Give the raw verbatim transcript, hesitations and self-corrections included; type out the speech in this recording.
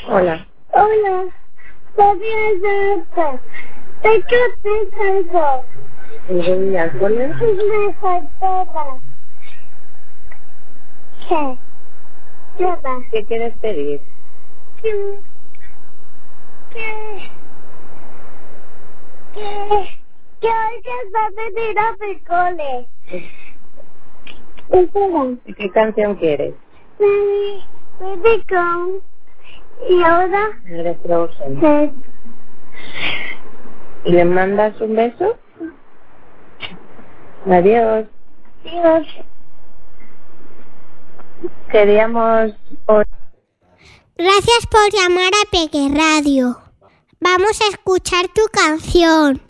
Hola. Hola. Soy Alberta. ¿De qué piensas? ¿Y voy al cole? Me faltaba. ¿Qué? ¿Qué va? ¿Qué quieres pedir? ¿Qué? ¿Qué? ¿Qué? ¿Qué hoy que va a venir a mi cole? Espera. ¿Y qué canción quieres? Baby, baby go. Y ahora... Eres Frozen. Sí. ¿Y le mandas un beso? Adiós. Dios. Queríamos... Gracias por llamar a Peque Radio. Vamos a escuchar tu canción.